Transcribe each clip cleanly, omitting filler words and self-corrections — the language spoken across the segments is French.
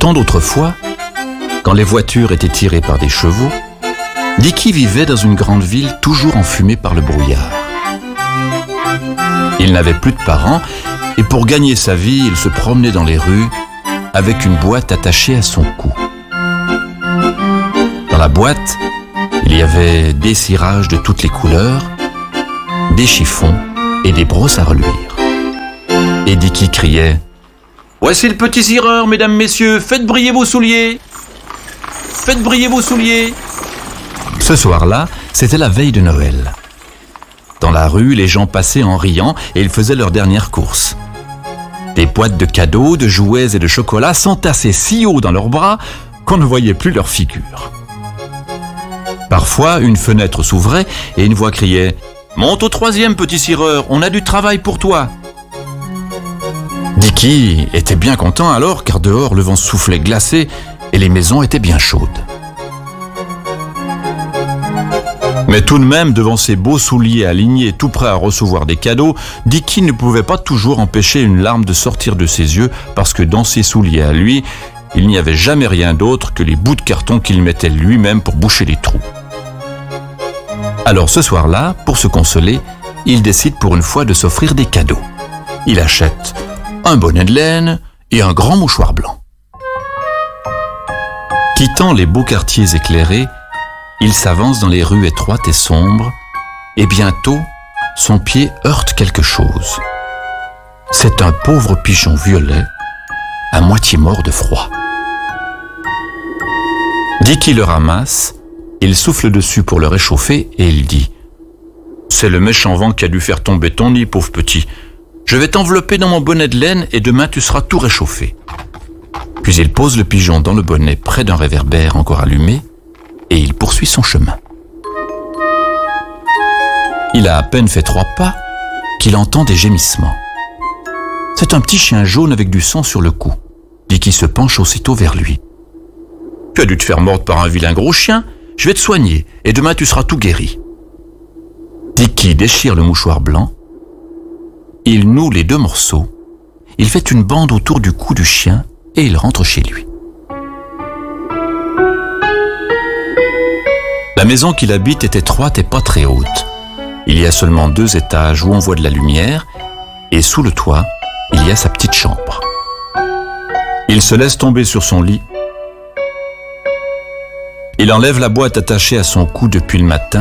temps d'autrefois, quand les voitures étaient tirées par des chevaux, Dicky vivait dans une grande ville toujours enfumée par le brouillard. Il n'avait plus de parents et pour gagner sa vie, il se promenait dans les rues avec une boîte attachée à son cou. Dans la boîte, il y avait des cirages de toutes les couleurs, des chiffons et des brosses à reluire. Et Dicky criait « Voici le petit cireur, mesdames, messieurs, faites briller vos souliers! Faites briller vos souliers !» Ce soir-là, c'était la veille de Noël. Dans la rue, les gens passaient en riant et ils faisaient leur dernière course. Des boîtes de cadeaux, de jouets et de chocolat s'entassaient si haut dans leurs bras qu'on ne voyait plus leur figure. Parfois, une fenêtre s'ouvrait et une voix criait « Monte au 3e, petit cireur, on a du travail pour toi !» Dicky était bien content alors car dehors le vent soufflait glacé et les maisons étaient bien chaudes. Mais tout de même, devant ses beaux souliers alignés tout prêts à recevoir des cadeaux, Dicky ne pouvait pas toujours empêcher une larme de sortir de ses yeux parce que dans ses souliers à lui, il n'y avait jamais rien d'autre que les bouts de carton qu'il mettait lui-même pour boucher les trous. Alors ce soir-là, pour se consoler, il décide pour une fois de s'offrir des cadeaux. Il achète un bonnet de laine et un grand mouchoir blanc. Quittant les beaux quartiers éclairés, il s'avance dans les rues étroites et sombres, et bientôt, son pied heurte quelque chose. C'est un pauvre pigeon violet, à moitié mort de froid. Dicky le ramasse, il souffle dessus pour le réchauffer et il dit « C'est le méchant vent qui a dû faire tomber ton nid, pauvre petit. Je vais t'envelopper dans mon bonnet de laine et demain tu seras tout réchauffé. » Puis il pose le pigeon dans le bonnet près d'un réverbère encore allumé, et il poursuit son chemin. Il a à peine fait 3 pas qu'il entend des gémissements. C'est un petit chien jaune avec du sang sur le cou. Dicky se penche aussitôt vers lui. « Tu as dû te faire mordre par un vilain gros chien, je vais te soigner et demain tu seras tout guéri. » Dicky déchire le mouchoir blanc, il noue les 2 morceaux, il fait une bande autour du cou du chien et il rentre chez lui. La maison qu'il habite est étroite et pas très haute. Il y a seulement 2 étages où on voit de la lumière et sous le toit, il y a sa petite chambre. Il se laisse tomber sur son lit. Il enlève la boîte attachée à son cou depuis le matin.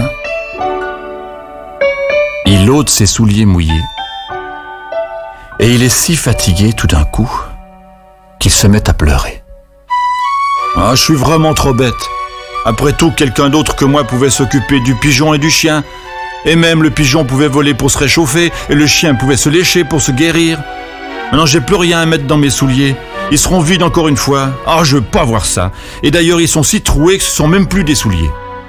Il ôte ses souliers mouillés. Et il est si fatigué tout d'un coup qu'il se met à pleurer. « Ah, je suis vraiment trop bête. Après tout, quelqu'un d'autre que moi pouvait s'occuper du pigeon et du chien. Et même le pigeon pouvait voler pour se réchauffer et le chien pouvait se lécher pour se guérir. Maintenant, j'ai plus rien à mettre dans mes souliers. Ils seront vides encore une fois. Ah, je veux pas voir ça. Et d'ailleurs, ils sont si troués que ce sont même plus des souliers. »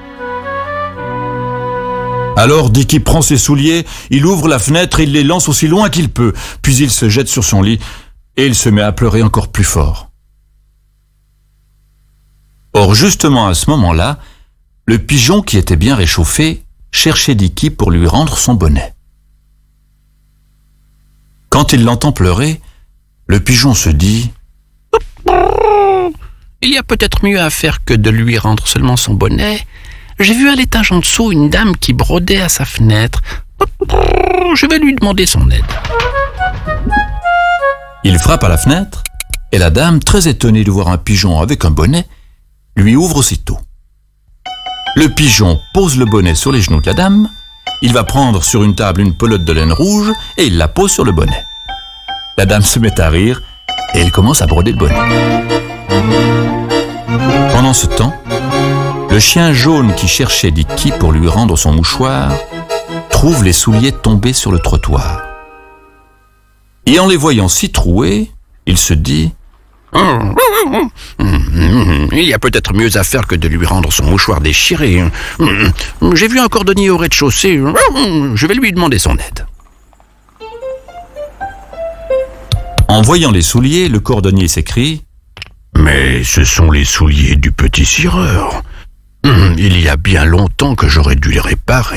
Alors Dicky prend ses souliers, il ouvre la fenêtre et il les lance aussi loin qu'il peut. Puis il se jette sur son lit et il se met à pleurer encore plus fort. Or, justement à ce moment-là, le pigeon qui était bien réchauffé cherchait Dicky pour lui rendre son bonnet. Quand il l'entend pleurer, le pigeon se dit « Il y a peut-être mieux à faire que de lui rendre seulement son bonnet. J'ai vu à l'étage en dessous une dame qui brodait à sa fenêtre. Je vais lui demander son aide. » Il frappe à la fenêtre et la dame, très étonnée de voir un pigeon avec un bonnet, lui ouvre aussitôt. Le pigeon pose le bonnet sur les genoux de la dame, il va prendre sur une table une pelote de laine rouge et il la pose sur le bonnet. La dame se met à rire et elle commence à broder le bonnet. Pendant ce temps, le chien jaune qui cherchait Dicky pour lui rendre son mouchoir trouve les souliers tombés sur le trottoir. Et en les voyant si troués, il se dit « Il y a peut-être mieux à faire que de lui rendre son mouchoir déchiré. J'ai vu un cordonnier au rez-de-chaussée. Je vais lui demander son aide. » En voyant les souliers, le cordonnier s'écrie « Mais ce sont les souliers du petit cireur. Il y a bien longtemps que j'aurais dû les réparer. »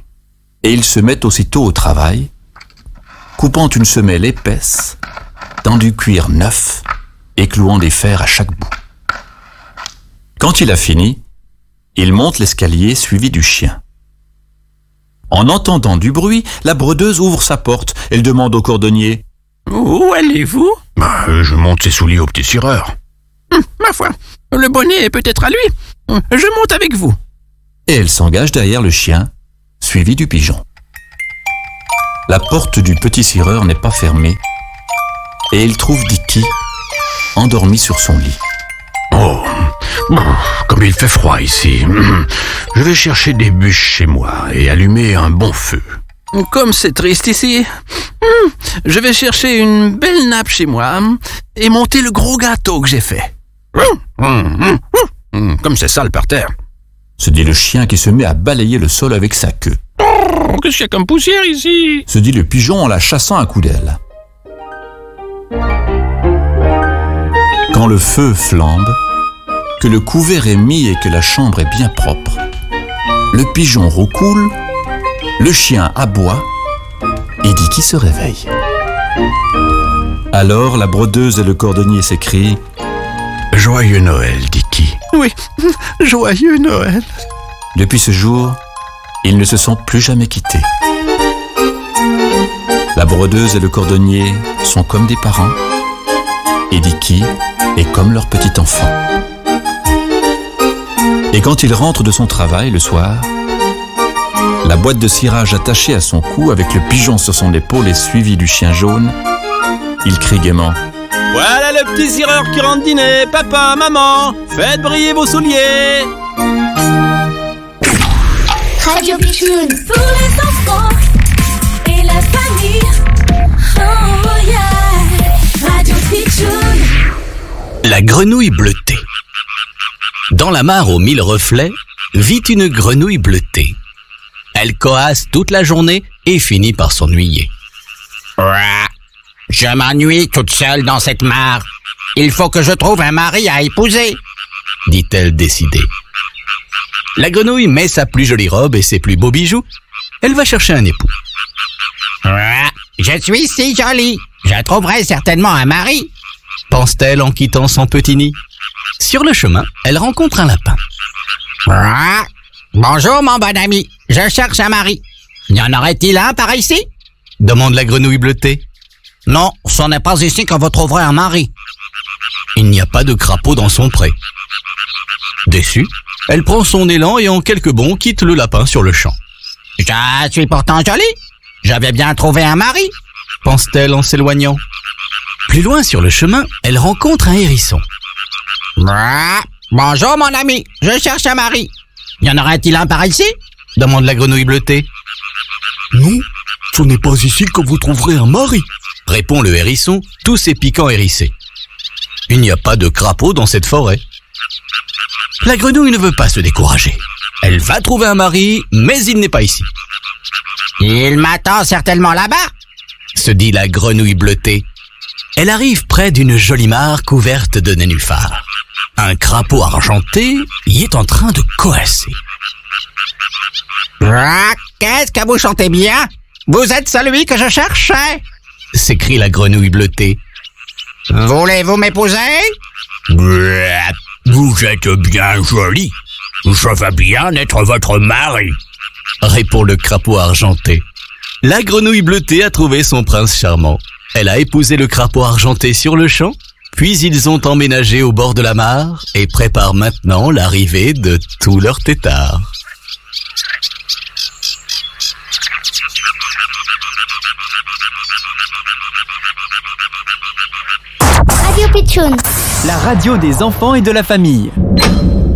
Et il se met aussitôt au travail, coupant une semelle épaisse dans du cuir neuf et clouant des fers à chaque bout. Quand il a fini, il monte l'escalier suivi du chien. En entendant du bruit, la brodeuse ouvre sa porte. Elle demande au cordonnier « Où allez-vous » Je monte ses souliers au petit cireur. Ma foi, le bonnet est peut-être à lui. Je monte avec vous. Et elle s'engage derrière le chien, suivi du pigeon. La porte du petit cireur n'est pas fermée et il trouve Dicky endormi sur son lit. Oh, comme il fait froid ici. Je vais chercher des bûches chez moi et allumer un bon feu. Comme c'est triste ici, je vais chercher une belle nappe chez moi et monter le gros gâteau que j'ai fait. Comme c'est sale par terre. Se dit le chien qui se met à balayer le sol avec sa queue. Qu'est-ce qu'il y a comme poussière ici? Se dit le pigeon en la chassant à coups d'aile. Quand le feu flambe, que le couvert est mis et que la chambre est bien propre, le pigeon roucoule, le chien aboie et Dicky se réveille. Alors la brodeuse et le cordonnier s'écrient « Joyeux Noël, Dicky. » Oui, joyeux Noël. Depuis ce jour, ils ne se sont plus jamais quittés. La brodeuse et le cordonnier sont comme des parents et Dicky est comme leur petit enfant. Et quand il rentre de son travail le soir, la boîte de cirage attachée à son cou avec le pigeon sur son épaule et suivi du chien jaune, il crie gaiement « Voilà le petit cireur qui rentre dîner. Papa, maman, faites briller vos souliers. » Radio Pitchoun pour les enfants et la famille. Oh yeah, Radio Pitchoun. La grenouille bleutée. Dans la mare aux 1000 reflets vit une grenouille bleutée. Elle coasse toute la journée et finit par s'ennuyer. Je m'ennuie toute seule dans cette mare. Il faut que je trouve un mari à épouser, dit-elle décidée. La grenouille met sa plus jolie robe et ses plus beaux bijoux. Elle va chercher un époux. Je suis si jolie. Je trouverai certainement un mari, pense-t-elle en quittant son petit nid. Sur le chemin, elle rencontre un lapin. Bonjour mon bon ami, je cherche un mari. Y en aurait-il un par ici? Demande la grenouille bleutée. Non, ce n'est pas ici que vous trouverez un mari. Il n'y a pas de crapaud dans son pré. Déçue, elle prend son élan et en quelques bonds quitte le lapin sur le champ. Je suis pourtant jolie. J'avais bien trouvé un mari, pense-t-elle en s'éloignant. Plus loin sur le chemin, elle rencontre un hérisson. Bonjour mon ami, je cherche un mari. Y en aurait-il un par ici? Demande la grenouille bleutée. Non, ce n'est pas ici que vous trouverez un mari, répond le hérisson, tous ses piquants hérissés. Il n'y a pas de crapaud dans cette forêt. La grenouille ne veut pas se décourager. Elle va trouver un mari, mais il n'est pas ici. Il m'attend certainement là-bas, se dit la grenouille bleutée. Elle arrive près d'une jolie mare couverte de nénuphars. Un crapaud argenté y est en train de coasser. Qu'est-ce que vous chantez bien? Vous êtes celui que je cherchais, s'écrie la grenouille bleutée. Voulez-vous m'épouser? Vous êtes bien jolie. Je veux bien être votre mari, répond le crapaud argenté. La grenouille bleutée a trouvé son prince charmant. Elle a épousé le crapaud argenté sur le champ, puis ils ont emménagé au bord de la mare et préparent maintenant l'arrivée de tous leurs têtards. Radio Pitchoun. La radio des enfants et de la famille.